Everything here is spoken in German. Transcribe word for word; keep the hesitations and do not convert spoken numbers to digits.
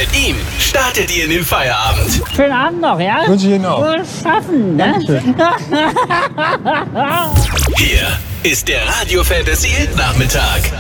Mit ihm startet ihr in den Feierabend. Schönen Abend noch, ja? Wünsche ich Ihnen auch. Wohl schaffen, ne? Hier ist der Radio Fantasy Nachmittag.